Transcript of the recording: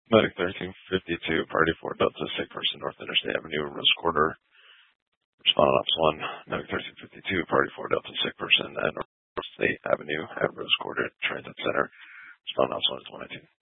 Medic 1352, Priority 4, Delta, sick person, North Interstate Avenue, Rose Quarter. Respondent Ops 1, Medic 1352, Priority 4, Delta, sick person at North State Avenue at Rose Quarter Transit Center. Respondent Ops 1 is 119.